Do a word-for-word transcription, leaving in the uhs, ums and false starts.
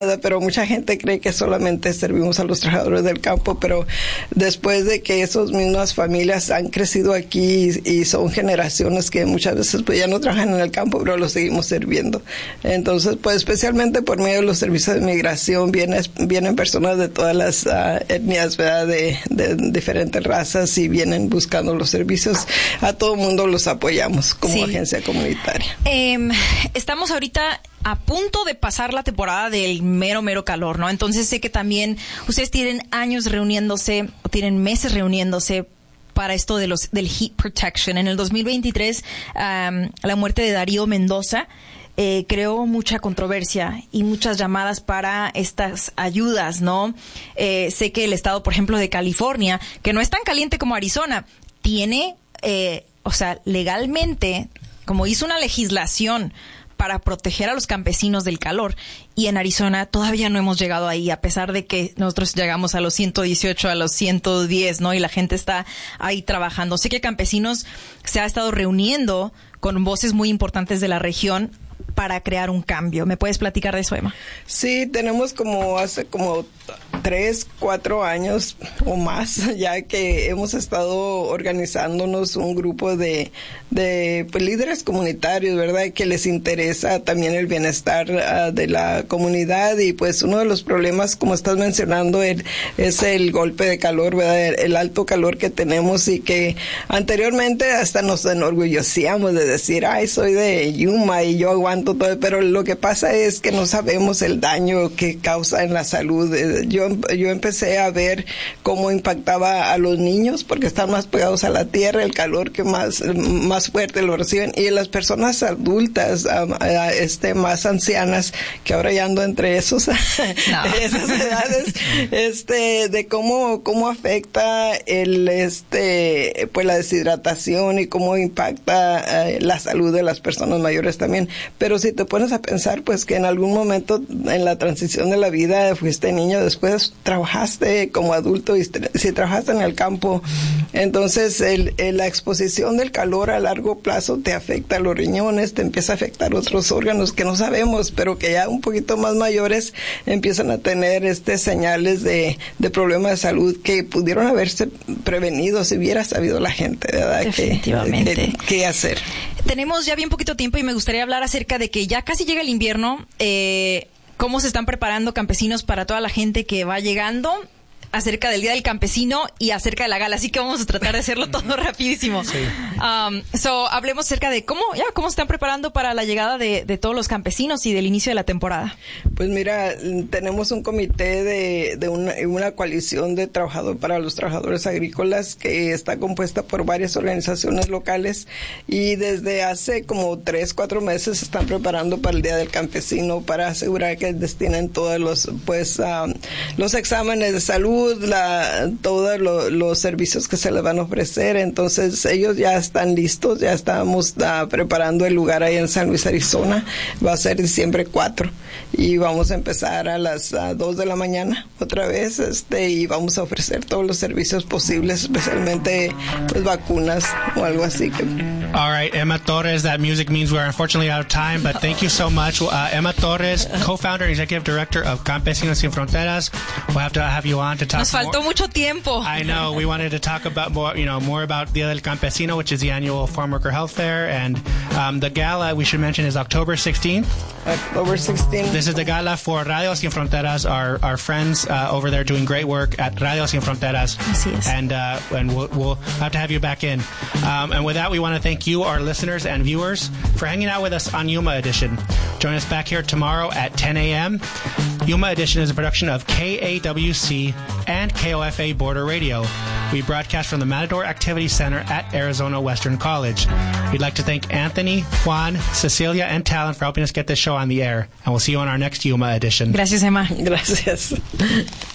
pero mucha gente cree que solamente servimos a los trabajadores del campo, pero después de que esas mismas familias han crecido aquí y, y son generaciones que muchas veces pues ya no trabajan en el campo, pero los seguimos sirviendo. Entonces, pues especialmente por medio de los servicios de migración vienen, vienen personas de todas las uh, etnias, ¿verdad? De, de diferentes razas y vienen buscando los servicios. A todo mundo los apoyamos como sí. agencia comunitaria. Eh, estamos ahorita a punto de pasar la temporada del mero, mero calor, ¿no? Entonces sé que también ustedes tienen años reuniéndose, o tienen meses reuniéndose para esto de los del heat protection. En el dos mil veintitrés, um, la muerte de Darío Mendoza eh, creó mucha controversia y muchas llamadas para estas ayudas, ¿no? Eh, sé que el estado, por ejemplo, de California, que no es tan caliente como Arizona, tiene, eh, o sea, legalmente, como hizo una legislación para proteger a los campesinos del calor. Y en Arizona todavía no hemos llegado ahí, a pesar de que nosotros llegamos a los ciento dieciocho, a los ciento diez, ¿no? Y la gente está ahí trabajando. Sé que Campesinos se ha estado reuniendo con voces muy importantes de la región para crear un cambio. ¿Me puedes platicar de eso, Emma? Sí, tenemos como hace como tres, cuatro años o más ya que hemos estado organizándonos un grupo de, de pues, líderes comunitarios, ¿verdad? Que les interesa también el bienestar uh, de la comunidad y pues uno de los problemas, como estás mencionando, el, es el golpe de calor, ¿verdad? El, el alto calor que tenemos y que anteriormente hasta nos enorgullecíamos de decir, ay, soy de Yuma y yo aguanto todo, pero lo que pasa es que no sabemos el daño que causa en la salud. Yo, yo empecé a ver cómo impactaba a los niños porque están más pegados a la tierra, el calor que más, más fuerte lo reciben, y las personas adultas, um, este, más ancianas, que ahora ya ando entre esos, no. esas edades, este, de cómo, cómo afecta el, este, pues la deshidratación y cómo impacta uh, la salud de las personas mayores también. Pero si te pones a pensar, pues que en algún momento en la transición de la vida fuiste niño, después trabajaste como adulto y si trabajaste en el campo, entonces el, el, la exposición del calor a largo plazo te afecta a los riñones, te empieza a afectar otros órganos que no sabemos, pero que ya un poquito más mayores empiezan a tener este señales de, de problemas de salud que pudieron haberse prevenido si hubiera sabido la gente, ¿verdad? Definitivamente. ¿Qué, qué hacer? Tenemos ya bien poquito tiempo y me gustaría hablar acerca de que ya casi llega el invierno. Eh, ¿Cómo se están preparando Campesinos para toda la gente que va llegando? Acerca del Día del Campesino y acerca de la gala, así que vamos a tratar de hacerlo todo rapidísimo. Sí. Um, so, hablemos acerca de cómo, ya, cómo se están preparando para la llegada de, de todos los campesinos y del inicio de la temporada. Pues mira, tenemos un comité de, de una, una coalición de trabajadores para los trabajadores agrícolas que está compuesta por varias organizaciones locales y desde hace como tres, cuatro meses se están preparando para el Día del Campesino para asegurar que destinen todos los, pues, um, los exámenes de salud, La, todos lo, los servicios que se les van a ofrecer. Entonces ellos ya están listos, ya estamos uh, preparando el lugar ahí en San Luis, Arizona. Va a ser diciembre cuatro y vamos a empezar a las uh, dos de la mañana otra vez, este, y vamos a ofrecer todos los servicios posibles, especialmente pues vacunas o algo así. Que... All right, Emma Torres, that music means we're unfortunately out of time, but thank you so much. Uh, Emma Torres, co-founder and executive director of Campesinos Sin Fronteras. We'll have to have you on to talk Nos faltó more. mucho tiempo. I know. We wanted to talk about more, you know, more about Dia del Campesino, which is the annual farm worker health fair, and um, the gala we should mention is October sixteenth. October sixteenth. This is the gala for Radio Sin Fronteras, our our friends uh, over there doing great work at Radio Sin Fronteras. Así es. And uh, and we'll, we'll have to have you back in. Um, and with that, we want to thank you, our listeners and viewers, for hanging out with us on Yuma Edition. Join us back here tomorrow at ten a.m. Yuma Edition is a production of K A W C and K O F A Border Radio. We broadcast from the Matador Activity Center at Arizona Western College. We'd like to thank Anthony, Juan, Cecilia, and Talon for helping us get this show on the air. And we'll see you on our next Yuma Edition. Gracias, Emma. Gracias.